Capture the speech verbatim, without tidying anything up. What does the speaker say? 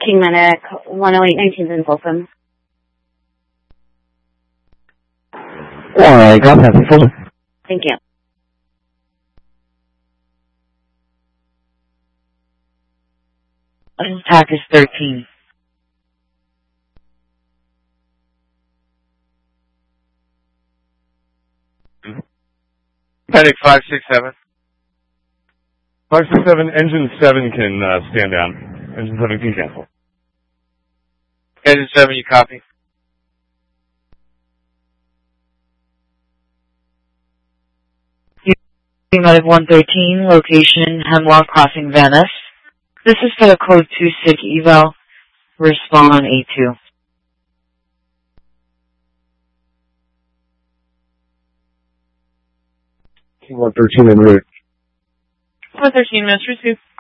King Medic, one oh eight nineteen in Folsom. Alright, got that. Folsom. Thank you. Pack is thirteen. Medic five six seven. five six seven, engine seven can uh, stand down. Engine seven can cancel. Engine seven, you copy? Medic one thirteen, location Hemlock Crossing, Venice. This is for the code two six eval. Respond A two. one thirteen en route. one thirteen, Master two.